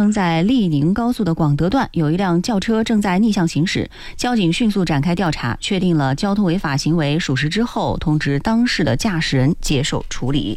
称，在利宁高速的广德段有一辆轿车正在逆向行驶，交警迅速展开调查，确定了交通违法行为属实之后，通知当事的驾驶人接受处理。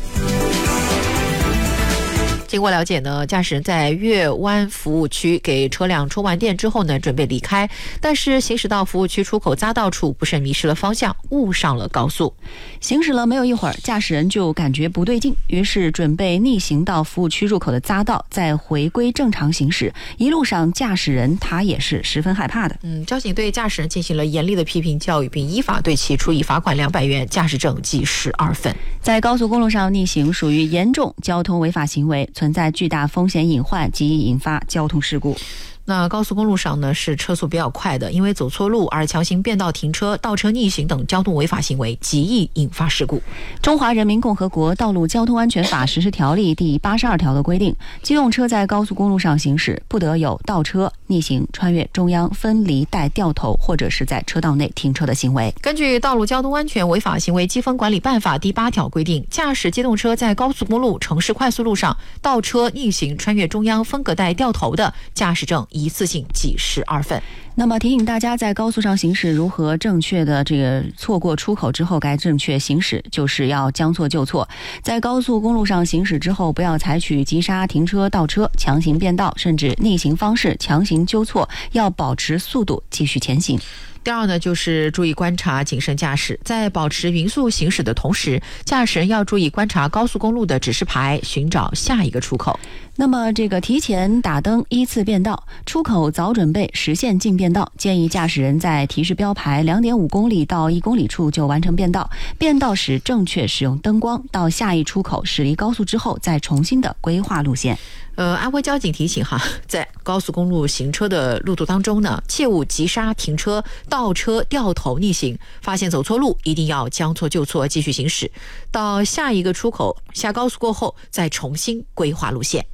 经过了解呢，驾驶人在月湾服务区给车辆充完电之后呢，准备离开，但是行驶到服务区出口匝道处，不慎迷失了方向，误上了高速。 行驶了没有一会儿，驾驶人就感觉不对劲，于是准备逆行到服务区入口的匝道，再回归正常行驶。一路上，驾驶人他也是十分害怕的。 交警对驾驶人进行了严厉的批评教育，并依法对其处以罚款200元，驾驶证记12分。 在高速公路上逆行属于严重交通违法行为，存在巨大风险隐患，极易引发交通事故。 那高速公路上呢，是车速比较快的，因为走错路而强行变道停车、倒车逆行等交通违法行为，极易引发事故。 中华人民共和国道路交通安全法实施条例第82条的规定，机动车在高速公路上行驶，不得有倒车、逆行、穿越中央分离带掉头或者是在车道内停车的行为。 根据《道路交通安全违法行为积分管理办法》第8条规定，驾驶机动车在高速公路、城市快速路上倒车、逆行、穿越中央分隔带掉头的，驾驶证一次性记12分。 那么提醒大家，在高速上行驶如何正确的错过出口之后该正确行驶，就是要将错就错。在高速公路上行驶之后，不要采取急刹、停车、倒车、强行变道甚至逆行方式强行纠错，要保持速度继续前行。 第二呢，就是注意观察，谨慎驾驶。在保持匀速行驶的同时，驾驶人要注意观察高速公路的指示牌，寻找下一个出口。 那么提前打灯，依次变道，出口早准备，实现进变道。建议驾驶人在提示标牌2.5公里到1公里处就完成变道。变道时正确使用灯光，到下一出口驶离高速之后，再重新的规划路线。 安徽交警提醒哈，在高速公路行车的路途当中呢，切勿急刹、停车、倒车、掉头、逆行。发现走错路，一定要将错就错，继续行驶。到下一个出口下高速过后，再重新规划路线。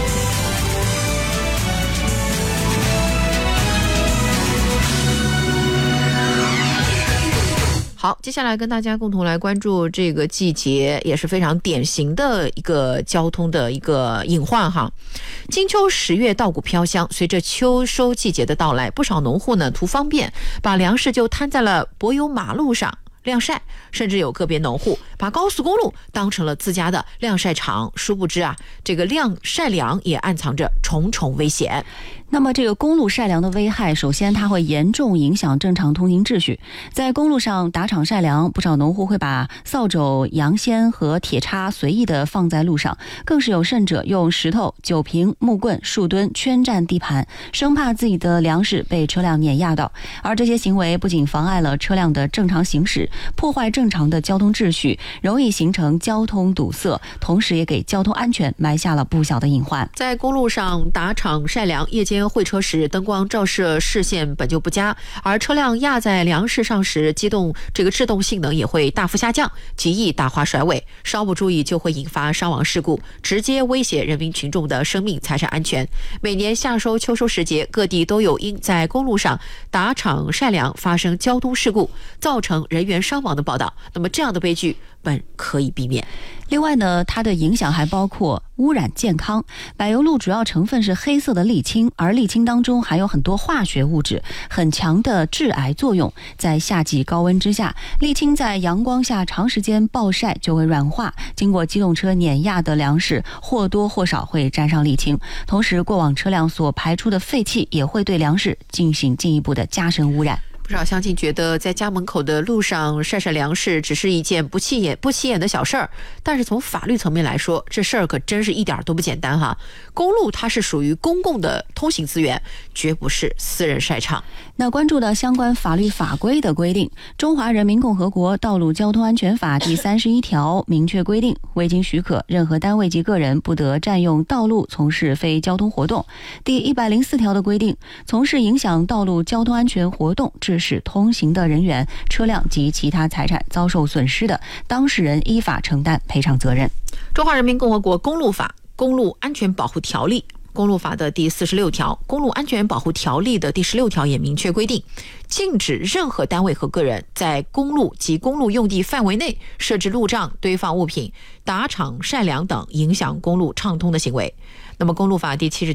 好，接下来跟大家共同来关注这个季节也是非常典型的一个交通的一个隐患哈。金秋10月稻谷飘香，随着秋收季节的到来，不少农户呢图方便，把粮食就摊在了柏油马路上晾晒，甚至有个别农户把高速公路当成了自家的晾晒场，殊不知啊，这个晒粮也暗藏着重重危险。 那么公路晒粮的危害，首先它会严重影响正常通行秩序。在公路上打场晒粮，不少农户会把扫帚、羊锨和铁叉随意的放在路上，更是有甚者用石头、酒瓶、木棍、树墩圈占地盘，生怕自己的粮食被车辆碾压到。而这些行为不仅妨碍了车辆的正常行驶，破坏正常的交通秩序，容易形成交通堵塞，同时也给交通安全埋下了不小的隐患。 在公路上打场晒粮，夜间会车时灯光照射视线本就不佳，而车辆压在粮食上时，制动性能也会大幅下降，极易打滑甩尾，稍不注意就会引发伤亡事故，直接威胁人民群众的生命财产安全。每年夏收秋收时节，各地都有因在公路上打场晒粮发生交通事故，造成人员伤亡的报道。那么这样的悲剧本可以避免。 另外呢，它的影响还包括污染健康。柏油路主要成分是黑色的沥青，而沥青当中含有很多化学物质，很强的致癌作用。在夏季高温之下，沥青在阳光下长时间暴晒就会软化，经过机动车碾压的粮食或多或少会沾上沥青。同时，过往车辆所排出的废气也会对粮食进行进一步的加深污染。 不少乡亲觉得在家门口的路上晒晒粮食只是一件不起眼的小事儿，但是从法律层面来说，这事儿可真是一点都不简单哈。公路它是属于公共的通行资源，绝不是私人晒场。 那关注到相关法律法规的规定，《中华人民共和国道路交通安全法》第31条明确规定，未经许可，任何单位及个人不得占用道路从事非交通活动。第104条的规定，从事影响道路交通安全活动致使通行的人员、车辆及其他财产遭受损失的，当事人依法承担赔偿责任。 中华人民共和国公路法、公路安全保护条例、公路法的第46条、公路安全保护条例的第16条也明确规定，禁止任何单位和个人在公路及公路用地范围内设置路障、堆放物品、打场晒粮等影响公路畅通的行为。那么公路法第70